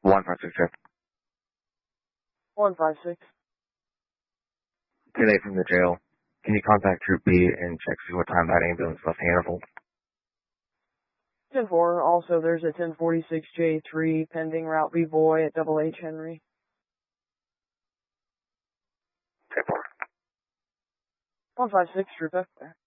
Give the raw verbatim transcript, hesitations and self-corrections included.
one five six. one five six. Today from the jail. Can you contact Troop B and check see what time that ambulance left Hannibal? ten four. Also, there's a ten forty-six J three pending route B boy at Double H Henry. ten four. one five six, Troop F there.